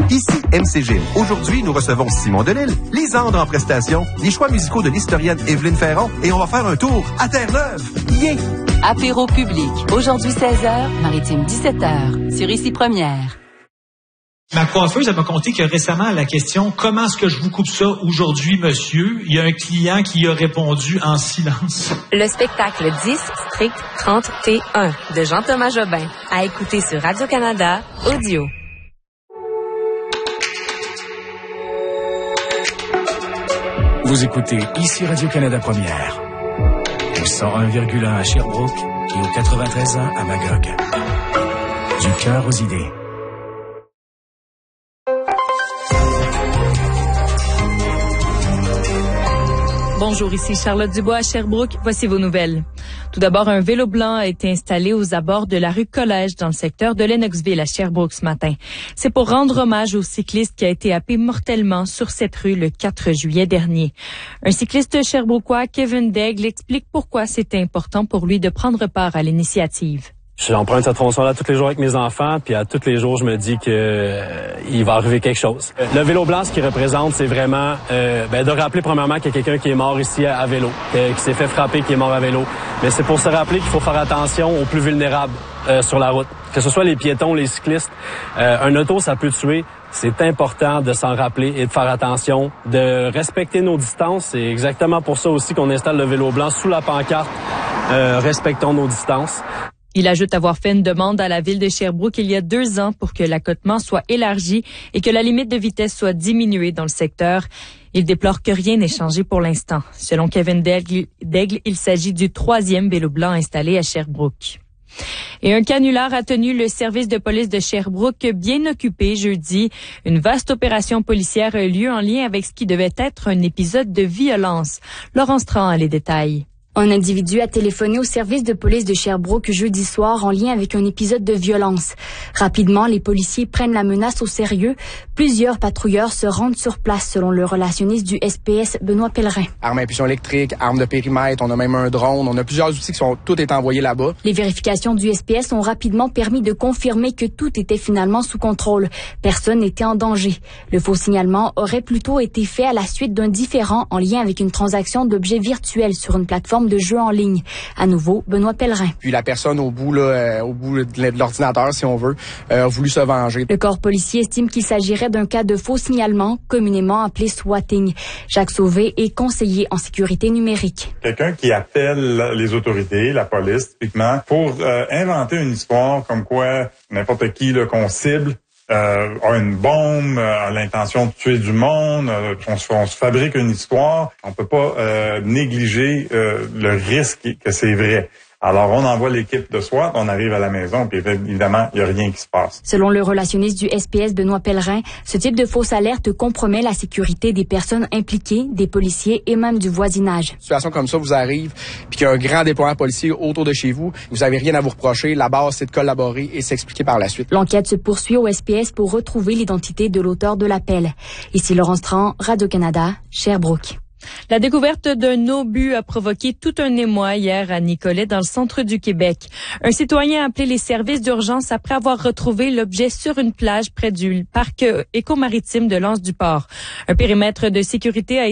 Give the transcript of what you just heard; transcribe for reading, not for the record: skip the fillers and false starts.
Ici MCG. Aujourd'hui, nous recevons Simon Delille, Lisandre en prestation, les choix musicaux de l'historienne Évelyne Ferron et on va faire un tour à Terre-Neuve. Yeah! Apéro public. Aujourd'hui 16h, Maritime 17h. Sur Ici Première. Ma coiffeuse, elle m'a conté que récemment, à la question « Comment est-ce que je vous coupe ça aujourd'hui, monsieur? » il y a un client qui a répondu en silence. Le spectacle 10 Strict 30 T1 de Jean-Thomas Jobin. À écouter sur Radio-Canada Audio. Vous écoutez Ici Radio-Canada Première. Au 101,1 à Sherbrooke et au 93.1 à Magog. Du cœur aux idées. Bonjour, ici Charlotte Dubois à Sherbrooke. Voici vos nouvelles. Tout d'abord, un vélo blanc a été installé aux abords de la rue Collège dans le secteur de Lennoxville à Sherbrooke ce matin. C'est pour rendre hommage au cycliste qui a été happé mortellement sur cette rue le 4 juillet dernier. Un cycliste sherbrookois, Kevin Daigle, explique pourquoi c'était important pour lui de prendre part à l'initiative. J'emprunte cette tronçon-là tous les jours avec mes enfants, puis à tous les jours, je me dis que il va arriver quelque chose. Le vélo blanc, ce qu'il représente, c'est vraiment de rappeler premièrement qu'il y a quelqu'un qui est mort ici à vélo, qui s'est fait frapper, qui est mort à vélo. Mais c'est pour se rappeler qu'il faut faire attention aux plus vulnérables sur la route, que ce soit les piétons, les cyclistes. Un auto, ça peut tuer. C'est important de s'en rappeler et de faire attention, de respecter nos distances. C'est exactement pour ça aussi qu'on installe le vélo blanc sous la pancarte. Respectons nos distances. Il ajoute avoir fait une demande à la ville de Sherbrooke il y a 2 ans pour que l'accotement soit élargi et que la limite de vitesse soit diminuée dans le secteur. Il déplore que rien n'ait changé pour l'instant. Selon Kevin Daigle, il s'agit du 3e vélo blanc installé à Sherbrooke. Et un canular a tenu le service de police de Sherbrooke bien occupé jeudi. Une vaste opération policière a eu lieu en lien avec ce qui devait être un épisode de violence. Laurence Tran a les détails. Un individu a téléphoné au service de police de Sherbrooke jeudi soir en lien avec un épisode de violence. Rapidement, les policiers prennent la menace au sérieux. Plusieurs patrouilleurs se rendent sur place selon le relationniste du SPS, Benoît Pellerin. Armes à impulsion électrique, armes de périmètre, on a même un drone, on a plusieurs outils qui sont tous été envoyés là-bas. Les vérifications du SPS ont rapidement permis de confirmer que tout était finalement sous contrôle. Personne n'était en danger. Le faux signalement aurait plutôt été fait à la suite d'un différend en lien avec une transaction d'objets virtuels sur une plateforme de jeux en ligne. À nouveau, Benoît Pellerin. Puis la personne au bout de l'ordinateur, si on veut, a voulu se venger. Le corps policier estime qu'il s'agirait d'un cas de faux signalement, communément appelé swatting. Jacques Sauvé est conseiller en sécurité numérique. Quelqu'un qui appelle les autorités, la police, typiquement, pour inventer une histoire comme quoi n'importe qui qu'on cible a une bombe, a l'intention de tuer du monde, on se fabrique une histoire, on peut pas négliger le risque que c'est vrai. Alors, on envoie l'équipe de SWAT, on arrive à la maison, puis évidemment, il n'y a rien qui se passe. Selon le relationniste du SPS, Benoît Pellerin, ce type de fausse alerte compromet la sécurité des personnes impliquées, des policiers et même du voisinage. Une situation comme ça vous arrive, puis qu'il y a un grand déploiement policier autour de chez vous, vous n'avez rien à vous reprocher. La base, c'est de collaborer et s'expliquer par la suite. L'enquête se poursuit au SPS pour retrouver l'identité de l'auteur de l'appel. Ici Laurence Tran, Radio-Canada, Sherbrooke. La découverte d'un obus a provoqué tout un émoi hier à Nicolet, dans le centre du Québec. Un citoyen a appelé les services d'urgence après avoir retrouvé l'objet sur une plage près du parc écomaritime de l'Anse-du-Port. Un périmètre de sécurité a été